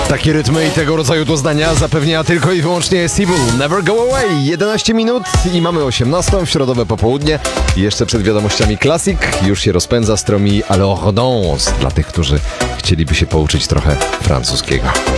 Takie rytmy i tego rodzaju doznania zapewnia tylko i wyłącznie Sibul. Never go away. 11 minut i mamy 18, w środowe popołudnie. Jeszcze przed wiadomościami klasik już się rozpędza stromi Alors danse dla tych, którzy chcieliby się pouczyć trochę francuskiego.